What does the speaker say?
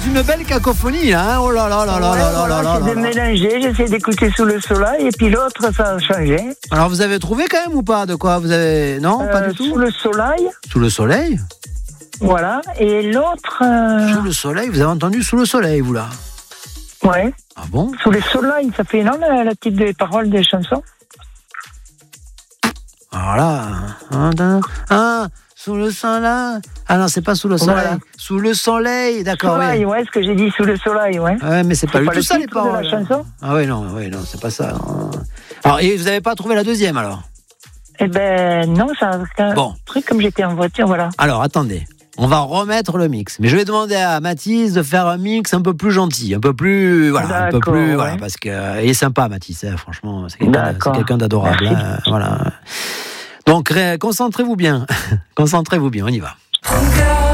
une belle cacophonie, hein. Oh là là là là là là là là. C'est de mélanger, j'essaie d'écouter Sous le soleil, et puis l'autre, ça a changé. Alors, vous avez trouvé quand même ou pas de quoi vous avez... Non, pas du tout. Sous le soleil, Sous le soleil. voilà. Et l'autre... Sous le soleil, vous avez entendu Sous le soleil, vous là? Ouais. Ah bon? Sous le soleil, ça fait non, la type des paroles des chansons. Alors là... sous le soleil. Ah non, c'est pas sous le soleil. Voilà. Sous le soleil, d'accord. Soleil, Ouais. ouais, ce que j'ai dit, Sous le soleil, ouais. Ouais, mais c'est pas du tout le ça les titre de la paroles. chanson. Ah oui, non, c'est pas ça. Non. Alors, et vous avez pas trouvé la deuxième alors? Eh ben non, c'est un Bon. truc comme j'étais en voiture, voilà. Alors, attendez. On va remettre le mix. Mais je vais demander à Mathis de faire un mix un peu plus gentil, un peu plus, voilà, un peu plus, ouais. voilà, parce que il est sympa, Mathis, hein, franchement, c'est quelqu'un d'adorable, hein, voilà. Donc, concentrez-vous bien, on y va.